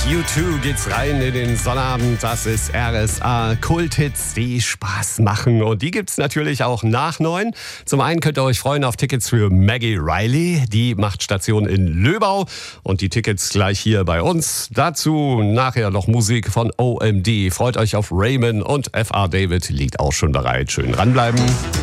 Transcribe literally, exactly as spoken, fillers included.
U zwei geht's rein in den Sonnabend. Das ist R S A. Kulthits, die Spaß machen. Und die gibt's natürlich auch nach neun. Zum einen könnt ihr euch freuen auf Tickets für Maggie Riley. Die macht Station in Löbau. Und die Tickets gleich hier bei uns. Dazu nachher noch Musik von O M D. Freut euch auf Raymond und F R David liegt auch schon bereit. Schön dranbleiben.